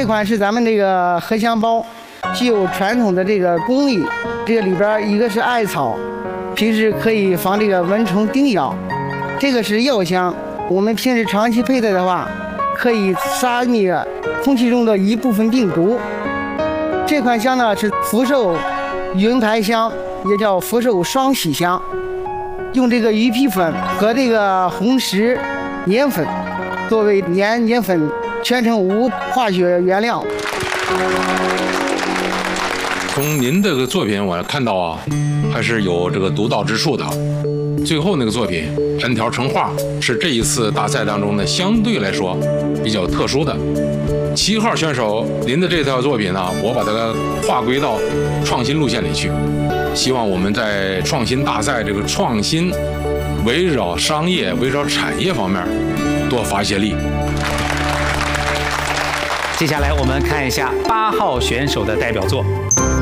这款是咱们这个荷香包，具有传统的这个工艺。这个里边一个是艾草，平时可以防这个蚊虫叮咬；这个是药香，我们平时长期佩戴的话，可以杀灭空气中的一部分病毒。这款香呢是福寿云牌香，也叫福寿双喜香，用这个鱼皮粉和这个红石粘粉作为粘粉，全程无化学原料。 从您这个作品我看到啊，还是有这个独到之处的。最后那个作品盘条成画，是这一次大赛当中呢相对来说比较特殊的。7号选手您的这套作品呢，我把它划归到创新路线里去，希望我们在创新大赛这个创新围绕商业、围绕产业方面多发些力。 接下来我们看一下8号选手的代表作。